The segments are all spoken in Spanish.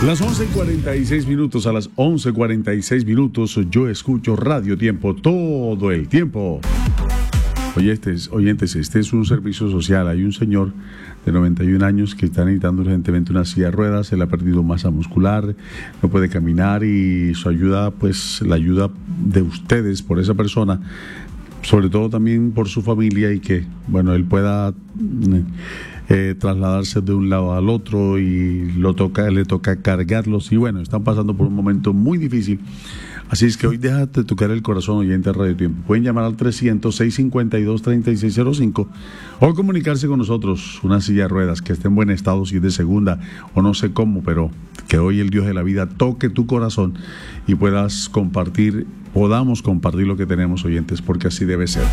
Las 11:46 a las 11:46 yo escucho Radio Tiempo todo el tiempo. Oyentes, este es un servicio social. Hay un señor de 91 años que está necesitando urgentemente una silla de ruedas. Él ha perdido masa muscular, no puede caminar, y su ayuda, pues la ayuda de ustedes por esa persona, sobre todo también por su familia, y que, bueno, él pueda trasladarse de un lado al otro, y le toca cargarlos, y bueno, están pasando por un momento muy difícil. Así es que hoy déjate tocar el corazón, oyente de Radio Tiempo. Pueden llamar al 300-652-3605 o comunicarse con nosotros. Una silla de ruedas que esté en buen estado, si es de segunda o no sé cómo, pero que hoy el Dios de la vida toque tu corazón y podamos compartir lo que tenemos, oyentes, porque así debe ser.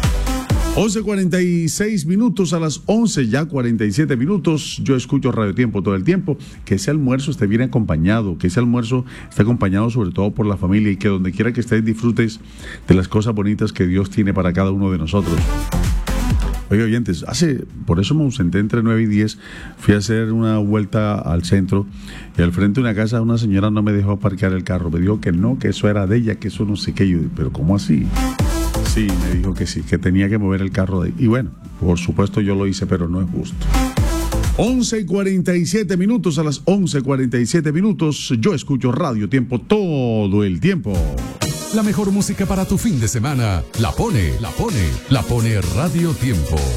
11:46 a las 11:47. Yo escucho Radio Tiempo todo el tiempo. Que ese almuerzo esté bien acompañado, que ese almuerzo esté acompañado sobre todo por la familia, y que donde quiera que estés disfrutes de las cosas bonitas que Dios tiene para cada uno de nosotros. Oye, oyentes, por eso me ausenté entre 9 y 10, fui a hacer una vuelta al centro, y al frente de una casa una señora no me dejó aparcar el carro. Me dijo que no, que eso era de ella, que eso no sé qué. Yo, pero ¿cómo así? Sí, me dijo que sí, que tenía que mover el carro de ahí. Y bueno, por supuesto yo lo hice, pero no es justo. 11:47 a las 11:47 yo escucho Radio Tiempo todo el tiempo. La mejor música para tu fin de semana la pone Radio Tiempo.